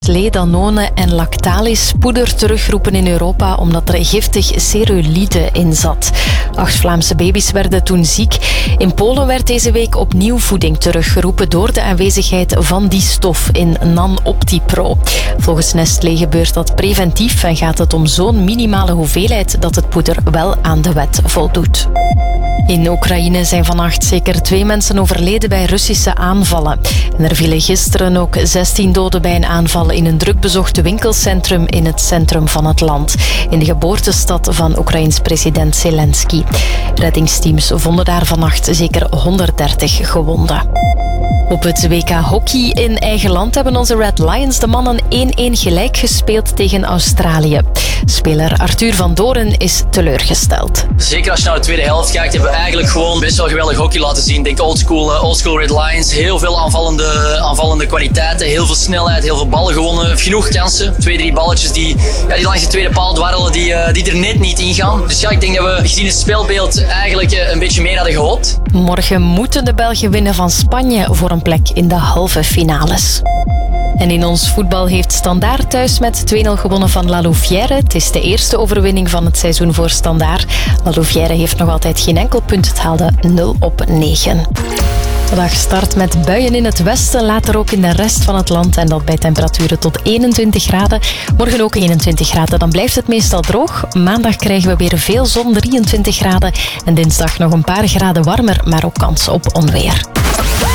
Nestlé, Danone en Lactalis poeder terugroepen in Europa omdat er giftig cerulide in zat. 8 Vlaamse baby's werden toen ziek. In Polen werd deze week opnieuw voeding teruggeroepen door de aanwezigheid van die stof in NanOptiPro. Volgens Nestlé gebeurt dat preventief en gaat het om zo'n minimale hoeveelheid dat het poeder wel aan de wet voldoet. In Oekraïne zijn vannacht zeker 2 mensen overleden bij Russische aanvallen. En er vielen gisteren ook 16 doden bij een aanval in een drukbezocht winkelcentrum in het centrum van het land. In de geboortestad van Oekraïns president Zelensky. Reddingsteams vonden daar vannacht zeker 130 gewonden. Op het WK Hockey in eigen land hebben onze Red Lions de mannen 1-1 gelijk gespeeld tegen Australië. Speler Arthur van Doren is teleurgesteld. Zeker als je naar de tweede helft kijkt, hebben we eigenlijk gewoon best wel geweldig hockey laten zien. Ik denk oldschool Red Lions, heel veel aanvallende kwaliteiten, heel veel snelheid, heel veel ballen gewonnen, genoeg kansen. 2-3 balletjes die langs de tweede paal dwarrelen, die er net niet ingaan. Dus ja, ik denk dat we gezien het spelbeeld eigenlijk een beetje meer hadden gehoopt. Morgen moeten de Belgen winnen van Spanje voor een plek in de halve finales. En in ons voetbal heeft Standaard thuis met 2-0 gewonnen van La Louvière. Het is de eerste overwinning van het seizoen voor Standaard. La Louvière heeft nog altijd geen enkel punt. Het haalde 0 op 9. De dag start met buien in het westen, later ook in de rest van het land. En dat bij temperaturen tot 21 graden. Morgen ook 21 graden, dan blijft het meestal droog. Maandag krijgen we weer veel zon, 23 graden. En dinsdag nog een paar graden warmer, maar ook kans op onweer.